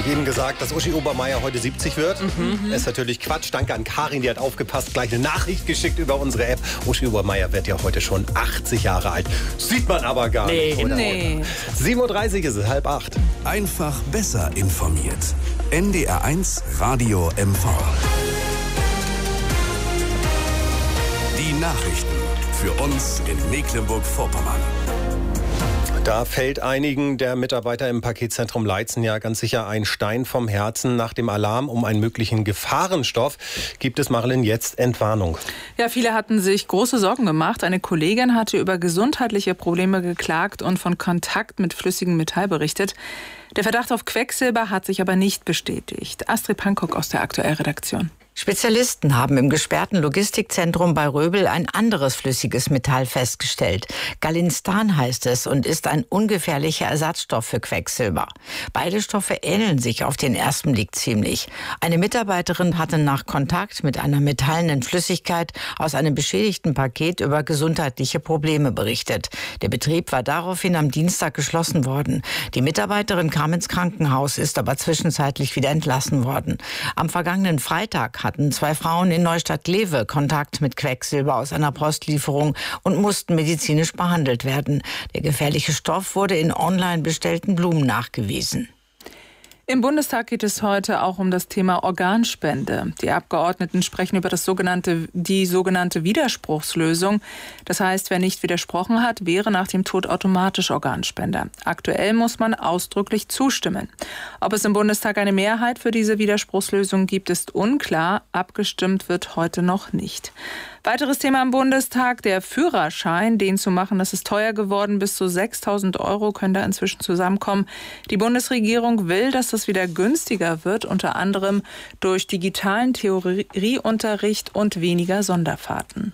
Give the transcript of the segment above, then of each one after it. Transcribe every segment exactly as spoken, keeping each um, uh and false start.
jedem gesagt, dass Uschi Obermeier heute siebzig wird. Mhm. Das ist natürlich Quatsch. Danke an Karin, die hat aufgepasst, gleich eine Nachricht geschickt über unsere App. Uschi Obermeier wird ja heute schon achtzig Jahre alt. Sieht man aber gar nee. nicht. Oder, nee. oder? sieben Uhr dreißig ist es, halb acht. Einfach besser informiert. N D R eins Radio M V. Die Nachrichten für uns in Mecklenburg-Vorpommern. Da fällt einigen der Mitarbeiter im Paketzentrum Leitzen ja ganz sicher ein Stein vom Herzen. Nach dem Alarm um einen möglichen Gefahrenstoff gibt es, Marilyn, jetzt Entwarnung. Ja, viele hatten sich große Sorgen gemacht. Eine Kollegin hatte über gesundheitliche Probleme geklagt und von Kontakt mit flüssigem Metall berichtet. Der Verdacht auf Quecksilber hat sich aber nicht bestätigt. Astrid Pankok aus der Aktuellredaktion. Spezialisten haben im gesperrten Logistikzentrum bei Röbel ein anderes flüssiges Metall festgestellt. Galinstan heißt es und ist ein ungefährlicher Ersatzstoff für Quecksilber. Beide Stoffe ähneln sich auf den ersten Blick ziemlich. Eine Mitarbeiterin hatte nach Kontakt mit einer metallenen Flüssigkeit aus einem beschädigten Paket über gesundheitliche Probleme berichtet. Der Betrieb war daraufhin am Dienstag geschlossen worden. Die Mitarbeiterin kam ins Krankenhaus, ist aber zwischenzeitlich wieder entlassen worden. Am vergangenen Freitag hatten zwei Frauen in Neustadt-Lewe Kontakt mit Quecksilber aus einer Postlieferung und mussten medizinisch behandelt werden. Der gefährliche Stoff wurde in online bestellten Blumen nachgewiesen. Im Bundestag geht es heute auch um das Thema Organspende. Die Abgeordneten sprechen über das sogenannte, die sogenannte Widerspruchslösung. Das heißt, wer nicht widersprochen hat, wäre nach dem Tod automatisch Organspender. Aktuell muss man ausdrücklich zustimmen. Ob es im Bundestag eine Mehrheit für diese Widerspruchslösung gibt, ist unklar. Abgestimmt wird heute noch nicht. Weiteres Thema im Bundestag, der Führerschein. Den zu machen, das ist teuer geworden. Bis zu sechstausend Euro können da inzwischen zusammenkommen. Die Bundesregierung will, dass das wieder günstiger wird, unter anderem durch digitalen Theorieunterricht und weniger Sonderfahrten.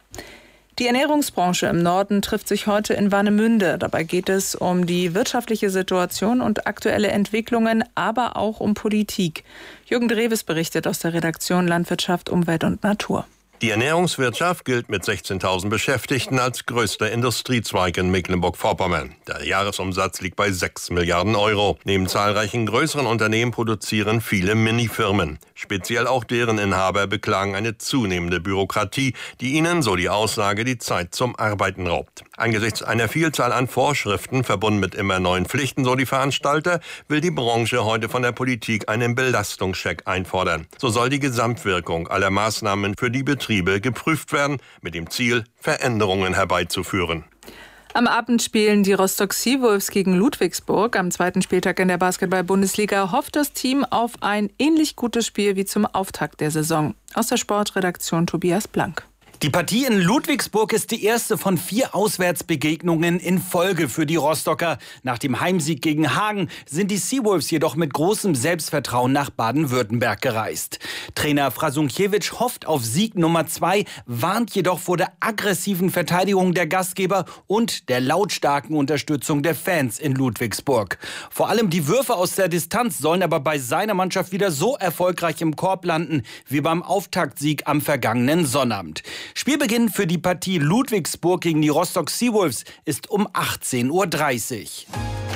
Die Ernährungsbranche im Norden trifft sich heute in Warnemünde. Dabei geht es um die wirtschaftliche Situation und aktuelle Entwicklungen, aber auch um Politik. Jürgen Dreves berichtet aus der Redaktion Landwirtschaft, Umwelt und Natur. Die Ernährungswirtschaft gilt mit sechzehntausend Beschäftigten als größter Industriezweig in Mecklenburg-Vorpommern. Der Jahresumsatz liegt bei sechs Milliarden Euro. Neben zahlreichen größeren Unternehmen produzieren viele Minifirmen. Speziell auch deren Inhaber beklagen eine zunehmende Bürokratie, die ihnen, so die Aussage, die Zeit zum Arbeiten raubt. Angesichts einer Vielzahl an Vorschriften, verbunden mit immer neuen Pflichten, so die Veranstalter, will die Branche heute von der Politik einen Belastungscheck einfordern. So soll die Gesamtwirkung aller Maßnahmen für die Betriebe geprüft werden, mit dem Ziel, Veränderungen herbeizuführen. Am Abend spielen die Rostock Seawolves gegen Ludwigsburg. Am zweiten Spieltag in der Basketball-Bundesliga hofft das Team auf ein ähnlich gutes Spiel wie zum Auftakt der Saison. Aus der Sportredaktion Tobias Blank. Die Partie in Ludwigsburg ist die erste von vier Auswärtsbegegnungen in Folge für die Rostocker. Nach dem Heimsieg gegen Hagen sind die Seawolves jedoch mit großem Selbstvertrauen nach Baden-Württemberg gereist. Trainer Frasunkiewicz hofft auf Sieg Nummer zwei, warnt jedoch vor der aggressiven Verteidigung der Gastgeber und der lautstarken Unterstützung der Fans in Ludwigsburg. Vor allem die Würfe aus der Distanz sollen aber bei seiner Mannschaft wieder so erfolgreich im Korb landen wie beim Auftaktsieg am vergangenen Sonnabend. Spielbeginn für die Partie Ludwigsburg gegen die Rostock Seawolves ist um achtzehn Uhr dreißig.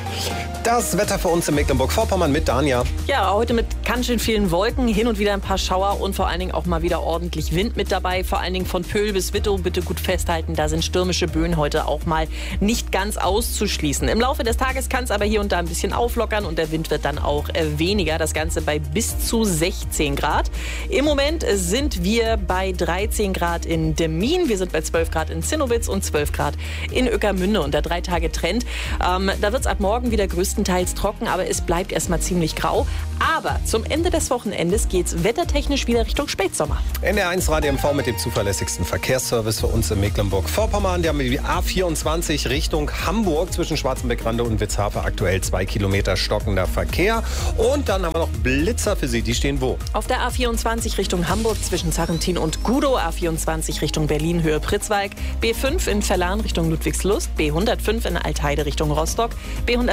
Das Wetter für uns in Mecklenburg-Vorpommern mit Dania. Ja, heute mit ganz schön vielen Wolken, hin und wieder ein paar Schauer und vor allen Dingen auch mal wieder ordentlich Wind mit dabei. Vor allen Dingen von Pöhl bis Wittow, bitte gut festhalten, da sind stürmische Böen heute auch mal nicht ganz auszuschließen. Im Laufe des Tages kann es aber hier und da ein bisschen auflockern und der Wind wird dann auch äh, weniger. Das Ganze bei bis zu sechzehn Grad. Im Moment sind wir bei dreizehn Grad in Demmin, wir sind bei zwölf Grad in Zinnowitz und zwölf Grad in Ueckermünde und der drei Tage Trend. Ähm, da wird es ab morgen wieder größtenteils trocken, aber es bleibt erstmal ziemlich grau. Aber zum Ende des Wochenendes geht es wettertechnisch wieder Richtung Spätsommer. N D R eins Radio M V mit dem zuverlässigsten Verkehrsservice für uns in Mecklenburg-Vorpommern. Die haben die A vierundzwanzig Richtung Hamburg zwischen Schwarzenbeck-Rande und Witzhafe aktuell zwei Kilometer stockender Verkehr. Und dann haben wir noch Blitzer für Sie. Die stehen wo? Auf der A vierundzwanzig Richtung Hamburg zwischen Sarrentin und Gudow, A vierundzwanzig Richtung Berlin Höhe Pritzwalk, B fünf in Verlan Richtung Ludwigslust, B hundertfünf in Altheide Richtung Rostock, B hundertsechs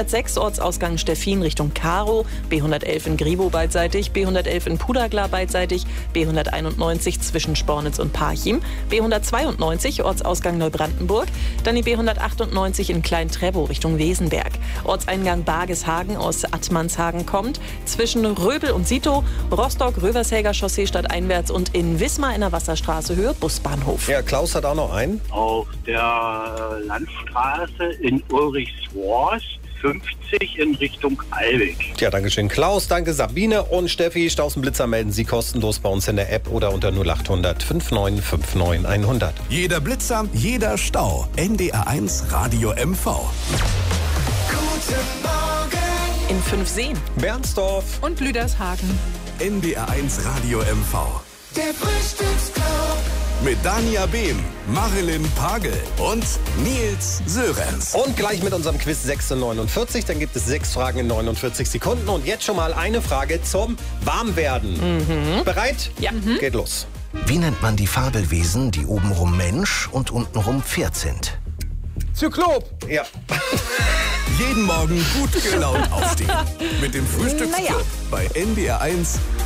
hundertsechs Ortsausgang Steffin Richtung Karow, B hundertelf in Gribow beidseitig, B hundertelf in Pudagla beidseitig, B hunderteinundneunzig zwischen Spornitz und Parchim, B hundertzweiundneunzig Ortsausgang Neubrandenburg, dann die B hundertachtundneunzig in Klein-Trebow Richtung Wesenberg. Ortseingang Bargeshagen aus Attmannshagen kommt, zwischen Röbel und Sito, Rostock-Rövershäger Chaussee stadteinwärts und in Wismar in der Wasserstraße Höhe Busbahnhof. Ja, Klaus hat auch noch einen. Auf der Landstraße in Ulrichsworth fünfzig in Richtung Alweg. Ja, danke schön, Klaus. Danke, Sabine und Steffi. Stausenblitzer melden Sie kostenlos bei uns in der App oder unter null achthundert neunundfünfzig neunundfünfzig hundert. Jeder Blitzer, jeder Stau. N D R eins Radio M V. Guten Morgen. In fünf Seen. Bernsdorf und Lüdershagen. N D R eins Radio M V. Der Frühstücksclub. Mit Dania Behm, Marilyn Pagel und Nils Sörenz. Und gleich mit unserem Quiz sechs Uhr neunundvierzig. Dann gibt es sechs Fragen in neunundvierzig Sekunden. Und jetzt schon mal eine Frage zum Warmwerden. Mhm. Bereit? Ja. Mhm. Geht los. Wie nennt man die Fabelwesen, die obenrum Mensch und untenrum Pferd sind? Zyklop. Ja. Jeden Morgen gut gelaunt aufstehen. Mit dem Frühstücksclub Naja. bei N D R eins